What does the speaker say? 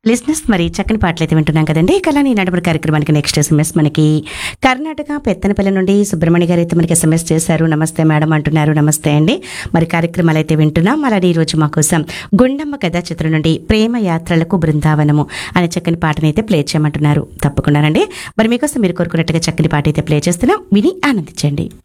లిస్నెస్ మరి చక్కని పాటలు అయితే వింటున్నాం కదండి. ఇక అలానే ఈనాటి కార్యక్రమానికి నెక్స్ట్ ఎస్ఎంఎస్ మనకి కర్ణాటక పెత్తనపల్లి నుండి సుబ్రహ్మణ్య గారు అయితే మనకి ఎస్ఎంఎస్ చేశారు. నమస్తే మేడం అంటున్నారు. నమస్తే అండి. మరి కార్యక్రమాలు అయితే వింటున్నాం. అలానే ఈ రోజు మా కోసం గుండమ్మ కథా చిత్రం నుండి ప్రేమ యాత్రలకు బృందావనము అనే చక్కని పాటని అయితే ప్లే చేయమంటున్నారు. తప్పకుండానండి. మరి మీకోసం మీరు కోరుకున్నట్టుగా చక్కని పాట అయితే ప్లే చేస్తున్నాం. విని ఆనందించండి.